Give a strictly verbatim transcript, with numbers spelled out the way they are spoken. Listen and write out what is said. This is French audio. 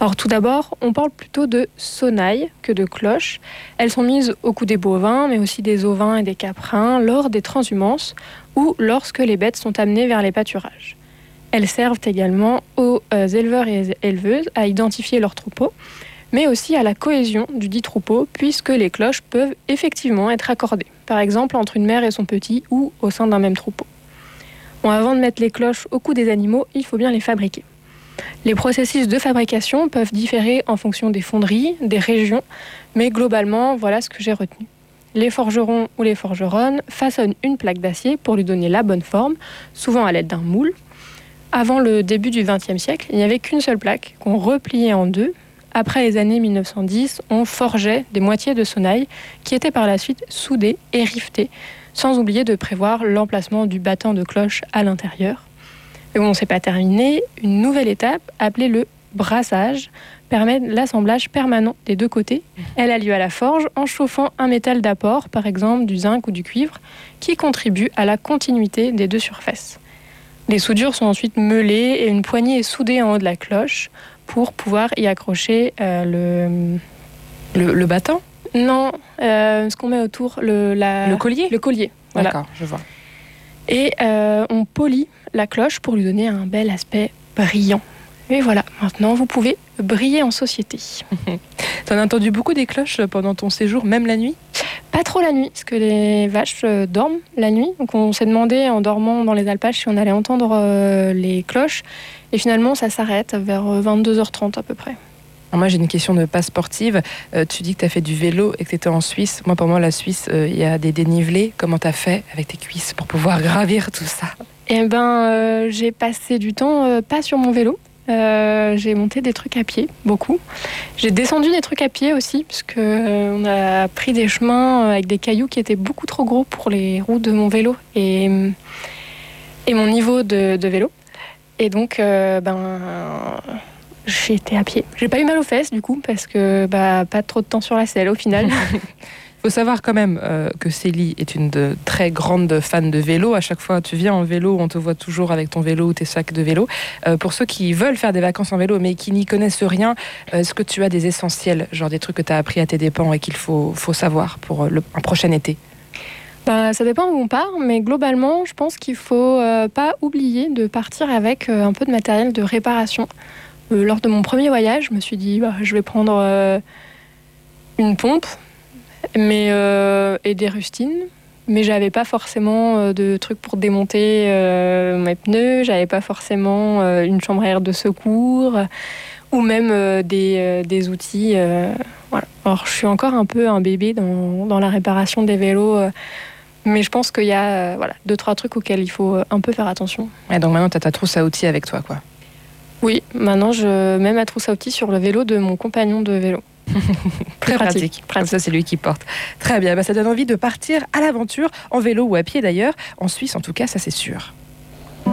Alors tout d'abord, on parle plutôt de sonnailles que de cloches. Elles sont mises au cou des bovins, mais aussi des ovins et des caprins, lors des transhumances ou lorsque les bêtes sont amenées vers les pâturages. Elles servent également aux euh, éleveurs et éleveuses à identifier leurs troupeaux, mais aussi à la cohésion du dit troupeau, puisque les cloches peuvent effectivement être accordées, par exemple entre une mère et son petit ou au sein d'un même troupeau. Bon, avant de mettre les cloches au cou des animaux, il faut bien les fabriquer. Les processus de fabrication peuvent différer en fonction des fonderies, des régions, mais globalement, voilà ce que j'ai retenu. Les forgerons ou les forgeronnes façonnent une plaque d'acier pour lui donner la bonne forme, souvent à l'aide d'un moule. Avant le début du vingtième siècle, il n'y avait qu'une seule plaque qu'on repliait en deux. Après les années mille neuf cent dix, on forgeait des moitiés de sonnailles qui étaient par la suite soudées et rivetées, sans oublier de prévoir l'emplacement du battant de cloche à l'intérieur. Et bon, c'est pas terminé, une nouvelle étape, appelée le brassage, permet l'assemblage permanent des deux côtés. Elle a lieu à la forge en chauffant un métal d'apport, par exemple du zinc ou du cuivre, qui contribue à la continuité des deux surfaces. Les soudures sont ensuite meulées et une poignée est soudée en haut de la cloche pour pouvoir y accrocher euh, le... le... Le battant ? Non, euh, ce qu'on met autour, le, la... le collier ? Le collier, voilà. D'accord, je vois. Et euh, on polit la cloche pour lui donner un bel aspect brillant. Et voilà, maintenant vous pouvez briller en société. T'en as entendu beaucoup des cloches pendant ton séjour, même la nuit ? Pas trop la nuit, parce que les vaches euh, dorment la nuit. Donc on s'est demandé en dormant dans les alpages si on allait entendre euh, les cloches. Et finalement ça s'arrête vers vingt-deux heures trente à peu près. Alors moi j'ai une question de pas sportive. Euh, tu dis que tu as fait du vélo et que tu étais en Suisse. Moi pour moi la Suisse, il euh, y a des dénivelés. Comment tu as fait avec tes cuisses pour pouvoir gravir tout ça ? Eh ben euh, j'ai passé du temps euh, pas sur mon vélo. Euh, j'ai monté des trucs à pied, beaucoup. J'ai descendu des trucs à pied aussi, puisque euh, on a pris des chemins avec des cailloux qui étaient beaucoup trop gros pour les roues de mon vélo et, et mon niveau de, de vélo. Et donc, euh, ben, j'ai été à pied. J'ai pas eu mal aux fesses du coup, parce que bah, pas trop de temps sur la selle au final. Il faut savoir quand même euh, que Célie est une de, très grande fan de vélo. À chaque fois que tu viens en vélo, on te voit toujours avec ton vélo ou tes sacs de vélo. Euh, pour ceux qui veulent faire des vacances en vélo mais qui n'y connaissent rien, euh, est-ce que tu as des essentiels, genre des trucs que tu as appris à tes dépens et qu'il faut, faut savoir pour le, un prochain été ? Bah, ça dépend où on part, mais globalement, je pense qu'il ne faut euh, pas oublier de partir avec euh, un peu de matériel de réparation. Euh, lors de mon premier voyage, je me suis dit, bah, je vais prendre euh, une pompe, mais euh, et des rustines, mais j'avais pas forcément euh, de trucs pour démonter euh, mes pneus, j'avais pas forcément euh, une chambre à air de secours ou même euh, des, euh, des outils. Euh, voilà. Alors je suis encore un peu un bébé dans, dans la réparation des vélos, euh, mais je pense qu'il y a euh, voilà, deux trois trucs auxquels il faut un peu faire attention. Et donc maintenant tu as ta trousse à outils avec toi, quoi. Oui, maintenant je mets ma trousse à outils sur le vélo de mon compagnon de vélo. Très pratique. pratique. pratique. Comme ça, c'est lui qui porte. Très bien. Bah, ça donne envie de partir à l'aventure, en vélo ou à pied d'ailleurs. En Suisse, en tout cas, ça c'est sûr.